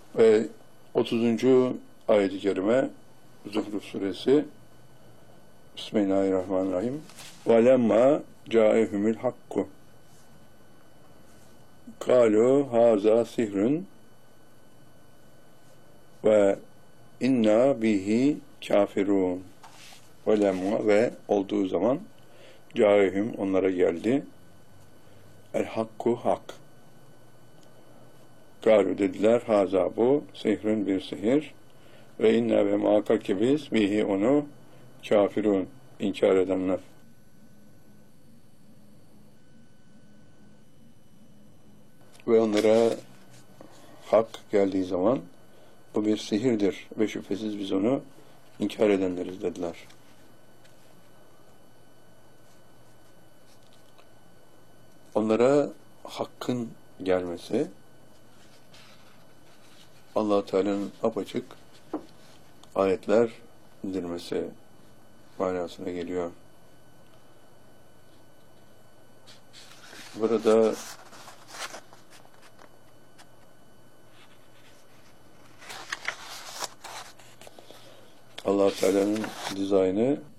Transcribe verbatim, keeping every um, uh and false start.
Ve otuzuncu ayet-i kerime Zuhruf suresi. Bismillahirrahmanirrahim. وَلَمَّا جَاءَهُمُ الْحَقُّ قَالُوا هَذَا سِحْرٌ ve inna bihi kafirun. Velemma ve olduğu zaman câihim onlara geldi. El hakku hak. Galu dediler haza bu sihrün bir sihir ve inna ve muhakkak ki biz bihi onu kafirun inkar edenler. Ve onlara hak geldiği zaman bu bir sihirdir ve şüphesiz biz onu inkar edenleriz dediler. Onlara hakkın gelmesi Allah Teala'nın apaçık ayetler indirmesi manasına geliyor. Burada Allah Teala'nın dizaynı